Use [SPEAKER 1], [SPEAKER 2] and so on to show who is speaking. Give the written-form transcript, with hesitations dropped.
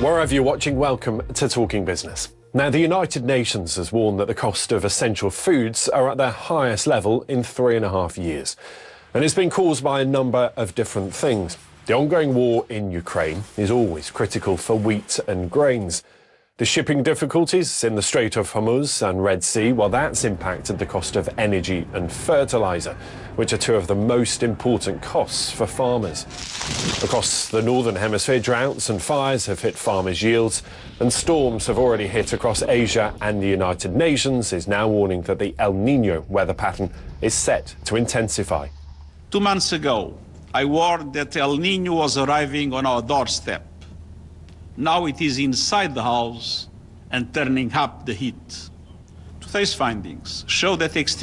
[SPEAKER 1] Wherever you're watching, welcome to Talking Business. Now, the United Nations has warned that the cost of essential foods are at their highest level in 3.5 years. And it's been caused by a number of different things. The ongoing war in Ukraine is always critical for wheat and grains. The shipping difficulties in the Strait of Hormuz and Red Sea, well, that's impacted the cost of energy and fertiliser, which are two of the most important costs for farmers. Across the Northern Hemisphere, droughts and fires have hit farmers' yields, and storms have already hit across Asia, and the United Nations is now warning that the El Niño weather pattern is set to intensify.
[SPEAKER 2] 2 months ago, I warned that El Niño was arriving on our doorstep. Now it is inside the house and turning up the heat. Today's findings show that extreme